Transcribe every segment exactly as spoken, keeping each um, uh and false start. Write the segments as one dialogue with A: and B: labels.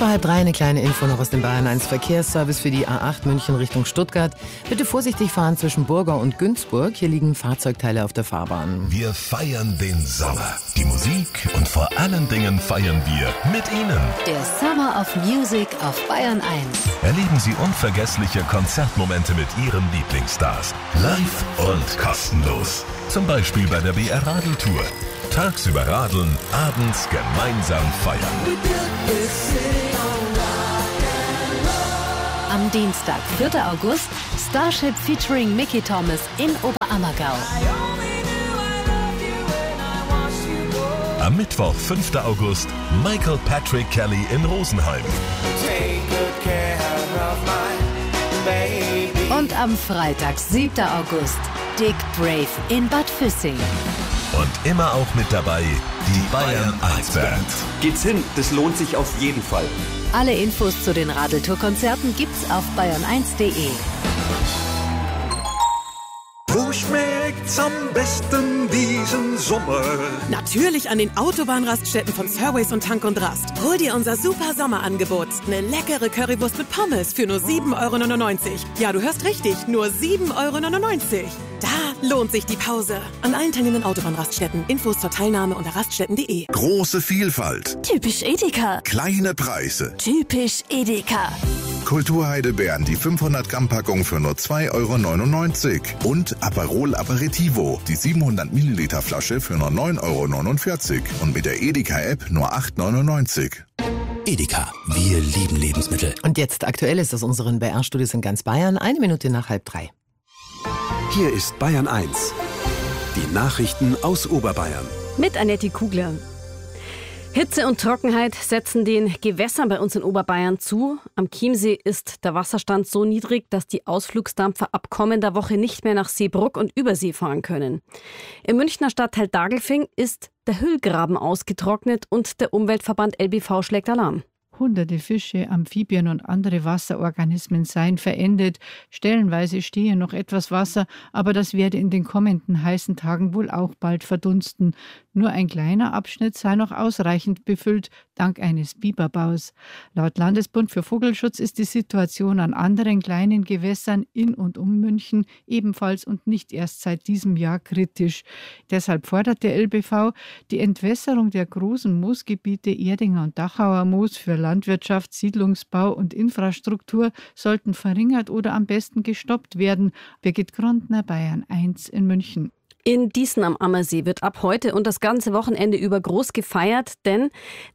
A: vor halb drei eine kleine Info noch aus dem Bayern eins Verkehrsservice für die A acht München Richtung Stuttgart. Bitte vorsichtig fahren zwischen Burgau und Günzburg. Hier liegen Fahrzeugteile auf der Fahrbahn.
B: Wir feiern den Sommer, die Musik und vor allen Dingen feiern wir mit Ihnen.
C: Der Summer of Music auf Bayern eins.
B: Erleben Sie unvergessliche Konzertmomente mit Ihren Lieblingsstars. Live und kostenlos. Zum Beispiel bei der B R Radeltour. Tagsüber radeln, abends gemeinsam feiern.
C: Am Dienstag, vierter August, Starship featuring Mickey Thomas in Oberammergau.
B: Am Mittwoch, fünfter August, Michael Patrick Kelly in Rosenheim.
C: Und am Freitag, siebter August, Dick Brave in Bad Füssing.
B: Und immer auch mit dabei die Bayern eins Band.
D: Geht's hin, das lohnt sich auf jeden Fall.
C: Alle Infos zu den Radeltour-Konzerten gibt's auf bayern eins punkt de.
E: Wo schmeckt's am besten diesen Sommer?
F: Natürlich an den Autobahnraststätten von Surways und Tank und Rast. Hol dir unser super Sommerangebot. Eine leckere Currywurst mit Pommes für nur sieben Euro neunundneunzig. Ja, du hörst richtig, nur sieben Euro neunundneunzig. Da lohnt sich die Pause. An allen teilnehmenden Autobahnraststätten. Infos zur Teilnahme unter raststätten punkt de.
G: Große Vielfalt.
C: Typisch Edeka.
G: Kleine Preise.
C: Typisch Edeka.
G: Kulturheidelbeeren, die fünfhundert Gramm Packung für nur zwei Euro neunundneunzig. Und Aperol Aperitivo, die siebenhundert Milliliter Flasche für nur neun Euro neunundvierzig. Und mit der Edeka-App nur acht Euro neunundneunzig.
H: Edeka, wir lieben Lebensmittel.
A: Und jetzt aktuell ist aus unseren B R-Studios in ganz Bayern, eine Minute nach halb drei.
I: Hier ist Bayern eins. Die Nachrichten aus Oberbayern.
J: Mit Annette Kugler. Hitze und Trockenheit setzen den Gewässern bei uns in Oberbayern zu. Am Chiemsee ist der Wasserstand so niedrig, dass die Ausflugsdampfer ab kommender Woche nicht mehr nach Seebruck und Übersee fahren können. Im Münchner Stadtteil Daglfing ist der Hüllgraben ausgetrocknet und der Umweltverband L B V schlägt Alarm.
K: Hunderte Fische, Amphibien und andere Wasserorganismen seien verendet. Stellenweise stehe noch etwas Wasser, aber das werde in den kommenden heißen Tagen wohl auch bald verdunsten. Nur ein kleiner Abschnitt sei noch ausreichend befüllt, dank eines Biberbaus. Laut Landesbund für Vogelschutz ist die Situation an anderen kleinen Gewässern in und um München ebenfalls und nicht erst seit diesem Jahr kritisch. Deshalb fordert der L B V die Entwässerung der großen Moosgebiete Erdinger und Dachauer Moos für Landwirtschaft, Siedlungsbau und Infrastruktur sollten verringert oder am besten gestoppt werden. Birgit Grondner, Bayern eins in München.
J: In Dießen am Ammersee wird ab heute und das ganze Wochenende über groß gefeiert, denn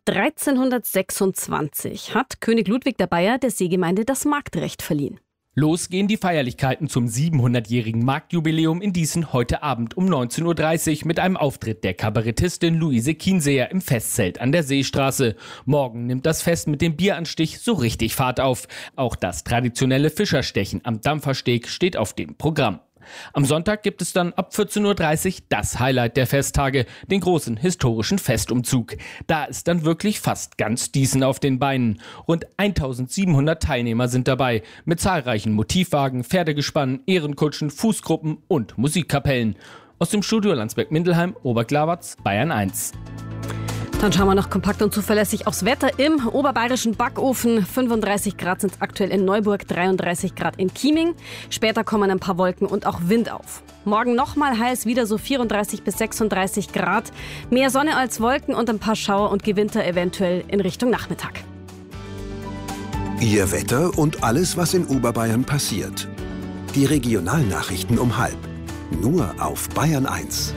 J: dreizehnhundertsechsundzwanzig hat König Ludwig der Bayer der Seegemeinde das Marktrecht verliehen.
L: Los gehen die Feierlichkeiten zum siebenhundertjährigen Marktjubiläum in Dießen heute Abend um neunzehn Uhr dreißig mit einem Auftritt der Kabarettistin Luise Kienseer im Festzelt an der Seestraße. Morgen nimmt das Fest mit dem Bieranstich so richtig Fahrt auf. Auch das traditionelle Fischerstechen am Dampfersteg steht auf dem Programm. Am Sonntag gibt es dann ab vierzehn Uhr dreißig das Highlight der Festtage, den großen historischen Festumzug. Da ist dann wirklich fast ganz Dießen auf den Beinen. Rund eintausendsiebenhundert Teilnehmer sind dabei, mit zahlreichen Motivwagen, Pferdegespannen, Ehrenkutschen, Fußgruppen und Musikkapellen. Aus dem Studio Landsberg-Mindelheim, Oberglawarz, Bayern eins.
J: Dann schauen wir noch kompakt und zuverlässig aufs Wetter im oberbayerischen Backofen. fünfunddreißig Grad sind es aktuell in Neuburg, dreiunddreißig Grad in Chieming. Später kommen ein paar Wolken und auch Wind auf. Morgen nochmal heiß, wieder so vierunddreißig bis sechsunddreißig Grad. Mehr Sonne als Wolken und ein paar Schauer und Gewitter eventuell in Richtung Nachmittag.
I: Ihr Wetter und alles, was in Oberbayern passiert. Die Regionalnachrichten um halb. Nur auf Bayern eins.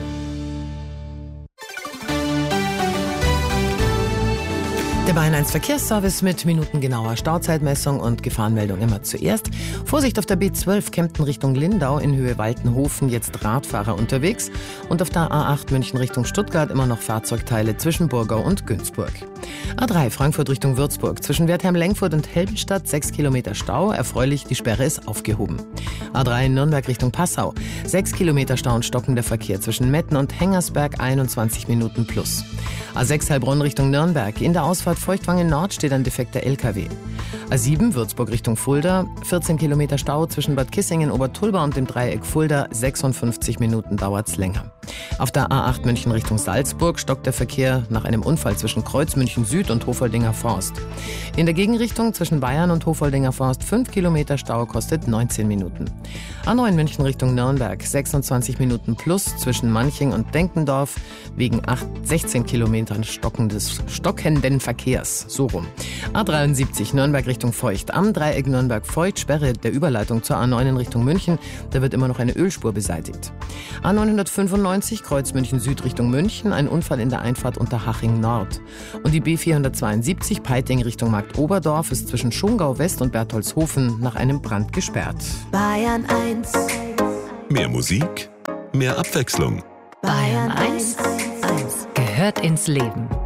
A: Der Bayern eins Verkehrsservice mit minutengenauer Stauzeitmessung und Gefahrenmeldung immer zuerst. Vorsicht auf der B zwölf Kempten Richtung Lindau in Höhe Waltenhofen, jetzt Radfahrer unterwegs. Und auf der A acht München Richtung Stuttgart immer noch Fahrzeugteile zwischen Burgau und Günzburg. A drei Frankfurt Richtung Würzburg zwischen Wertheim-Lengfurt und Heldenstadt sechs Kilometer Stau. Erfreulich, die Sperre ist aufgehoben. A drei Nürnberg Richtung Passau. sechs Kilometer Stau und stockender Verkehr zwischen Metten und Hengersberg, einundzwanzig Minuten plus. A sechs Heilbronn Richtung Nürnberg. In der Ausfahrt Feuchtwangen Nord steht ein defekter L K W. A sieben Würzburg Richtung Fulda. vierzehn Kilometer Stau zwischen Bad Kissingen, Obertulba und dem Dreieck Fulda. sechsundfünfzig Minuten dauert's länger. Auf der A acht München Richtung Salzburg stockt der Verkehr nach einem Unfall zwischen Kreuz München Süd und Hofoldinger Forst. In der Gegenrichtung zwischen Bayern und Hofoldinger Forst fünf Kilometer Stau, kostet neunzehn Minuten. A neun München Richtung Nürnberg sechsundzwanzig Minuten plus zwischen Manching und Denkendorf wegen acht, sechzehn Kilometern stockendes, stockenden Verkehrs. So rum. A dreiundsiebzig Nürnberg Richtung Feucht. Am Dreieck Nürnberg-Feucht Sperre der Überleitung zur A neun in Richtung München. Da wird immer noch eine Ölspur beseitigt. A neunhundertfünfundneunzig Kreuz München Süd Richtung München. Ein Unfall in der Einfahrt unter Haching Nord. Und die B vierhundertzweiundsiebzig Peiting Richtung Marktoberdorf ist zwischen Schongau West und Bertholdshofen nach einem Brand gesperrt.
M: Bayern eins.
B: Mehr Musik, mehr Abwechslung.
C: Bayern eins gehört ins Leben.